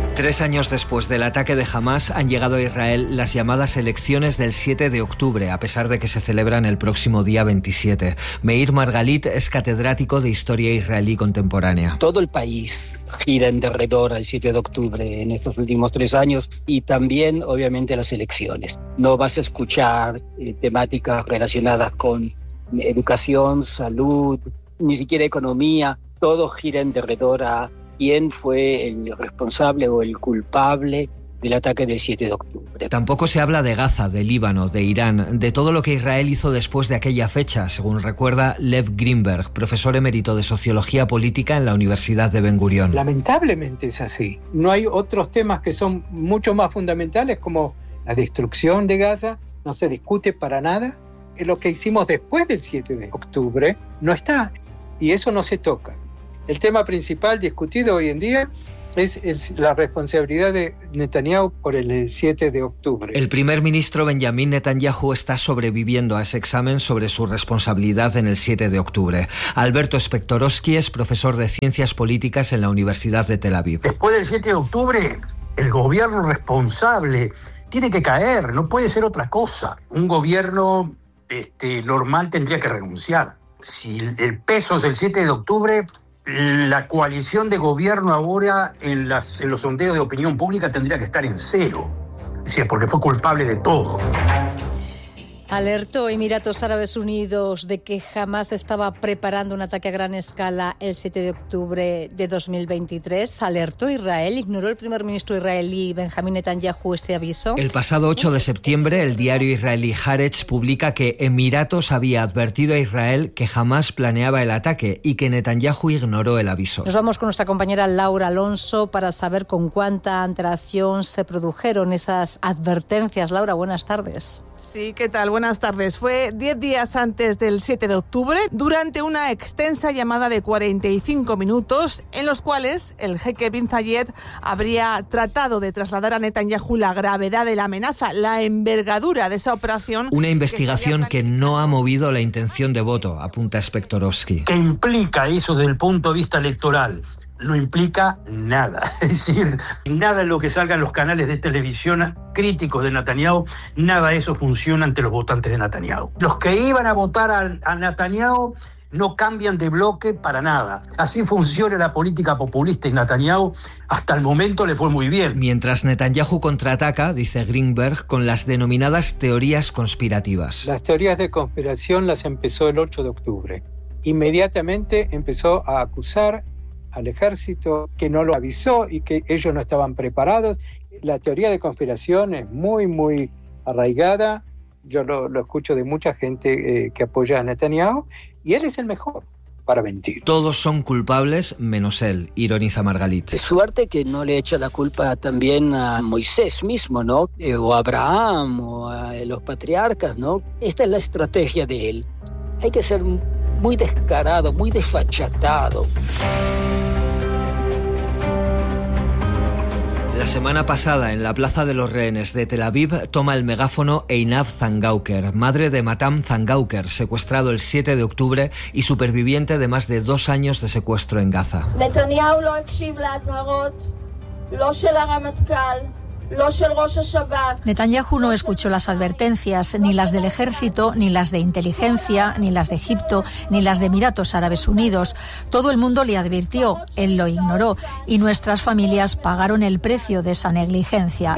3 años después del ataque de Hamás han llegado a Israel las llamadas elecciones del 7 de octubre, a pesar de que se celebran el próximo día 27. Meir Margalit es catedrático de Historia Israelí Contemporánea. Todo el país gira en derredor al 7 de octubre en estos últimos 3 años y también, obviamente, las elecciones. No vas a escuchar temáticas relacionadas con educación, salud, ni siquiera economía. Todo gira en derredor a quién fue el responsable o el culpable del ataque del 7 de octubre. Tampoco se habla de Gaza, de Líbano, de Irán, de todo lo que Israel hizo después de aquella fecha, según recuerda Lev Grimberg, profesor emérito de Sociología Política en la Universidad de Ben Gurión. Lamentablemente es así. No hay otros temas que son mucho más fundamentales como la destrucción de Gaza, no se discute para nada. Lo que hicimos después del 7 de octubre no está, y eso no se toca. El tema principal discutido hoy en día es la responsabilidad de Netanyahu por el 7 de octubre. El primer ministro Benjamin Netanyahu está sobreviviendo a ese examen sobre su responsabilidad en el 7 de octubre. Alberto Spectorowski es profesor de Ciencias Políticas en la Universidad de Tel Aviv. Después del 7 de octubre, el gobierno responsable tiene que caer, no puede ser otra cosa. Un gobierno normal tendría que renunciar. Si el peso es el 7 de octubre... La coalición de gobierno ahora en los sondeos de opinión pública tendría que estar en 0. Es decir, porque fue culpable de todo. Alertó Emiratos Árabes Unidos de que Hamás estaba preparando un ataque a gran escala el 7 de octubre de 2023. Alertó Israel. ¿Ignoró el primer ministro israelí Benjamin Netanyahu este aviso? El pasado 8 de septiembre, el diario israelí Haaretz publica que Emiratos había advertido a Israel que Hamás planeaba el ataque y que Netanyahu ignoró el aviso. Nos vamos con nuestra compañera Laura Alonso para saber con cuánta antelación se produjeron esas advertencias. Laura, buenas tardes. Sí, ¿qué tal? Buenas tardes. Fue 10 días antes del 7 de octubre, durante una extensa llamada de 45 minutos, en los cuales el jeque Bin Zayed habría tratado de trasladar a Netanyahu la gravedad de la amenaza, la envergadura de esa operación. Una investigación que no ha movido la intención de voto, apunta Spectorowski. ¿Qué implica eso desde el punto de vista electoral? No implica nada. Es decir, nada en lo que salga en los canales de televisión críticos de Netanyahu, nada de eso funciona ante los votantes de Netanyahu. Los que iban a votar a Netanyahu no cambian de bloque para nada. Así funciona la política populista y Netanyahu hasta el momento le fue muy bien. Mientras Netanyahu contraataca, dice Greenberg, con las denominadas teorías conspirativas. Las teorías de conspiración las empezó el 8 de octubre. Inmediatamente empezó a acusar al ejército que no lo avisó y que ellos no estaban preparados. La teoría de conspiración es muy, muy arraigada. Yo lo escucho de mucha gente que apoya a Netanyahu y él es el mejor para mentir. Todos son culpables menos él, ironiza Margalit. Es suerte que no le echa la culpa también a Moisés mismo, ¿no? O a Abraham, o a los patriarcas, ¿no? Esta es la estrategia de él. Hay que ser muy descarado, muy desfachatado. La semana pasada, en la Plaza de los Rehenes de Tel Aviv, toma el megáfono Einav Zangauker, madre de Matam Zangauker, secuestrado el 7 de octubre y superviviente de más de 2 años de secuestro en Gaza. Netanyahu no הקשיב להזהרות, לא של הרמטכ"ל. Netanyahu no escuchó las advertencias, ni las del ejército, ni las de inteligencia, ni las de Egipto, ni las de Emiratos Árabes Unidos. Todo el mundo le advirtió, él lo ignoró, y nuestras familias pagaron el precio de esa negligencia.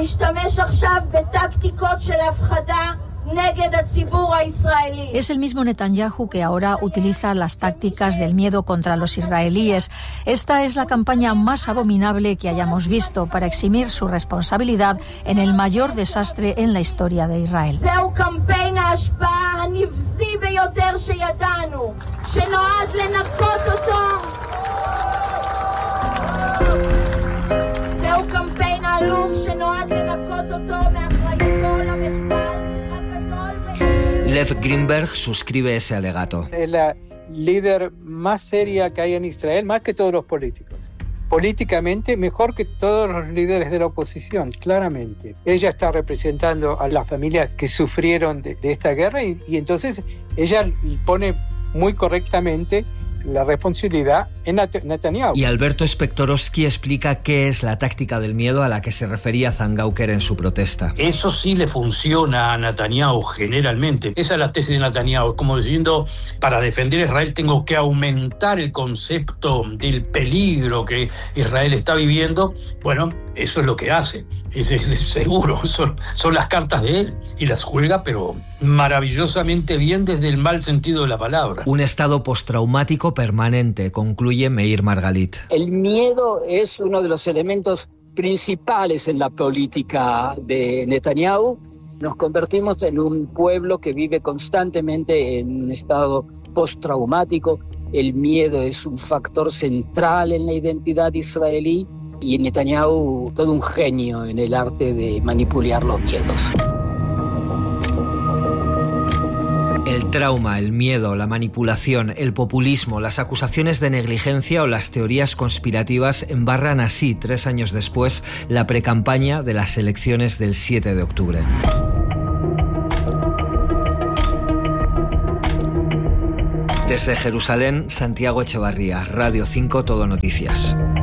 Es el mismo Netanyahu que ahora utiliza las tácticas del miedo contra los israelíes. Esta es la campaña más abominable que hayamos visto para eximir su responsabilidad en el mayor desastre en la historia de Israel. Lev Grimberg suscribe ese alegato. Es la líder más seria que hay en Israel, más que todos los políticos. Políticamente mejor que todos los líderes de la oposición, claramente. Ella está representando a las familias que sufrieron de esta guerra y entonces ella pone muy correctamente la responsabilidad en Netanyahu. Y Alberto Spektorowski explica qué es la táctica del miedo a la que se refería Zangauker en su protesta. Eso sí le funciona a Netanyahu generalmente. Esa es la tesis de Netanyahu, como diciendo, para defender a Israel tengo que aumentar el concepto del peligro que Israel está viviendo. Bueno, eso es lo que hace. Es seguro, son las cartas de él y las juega, pero maravillosamente bien desde el mal sentido de la palabra. Un estado postraumático permanente, concluye Meir Margalit. El miedo es uno de los elementos principales en la política de Netanyahu. Nos convertimos en un pueblo que vive constantemente en un estado postraumático. El miedo es un factor central en la identidad israelí. Y Netanyahu, todo un genio en el arte de manipular los miedos. El trauma, el miedo, la manipulación, el populismo, las acusaciones de negligencia o las teorías conspirativas embarran así, 3 años después, la precampaña de las elecciones del 7 de octubre. Desde Jerusalén, Santiago Echevarría, Radio 5 Todo Noticias.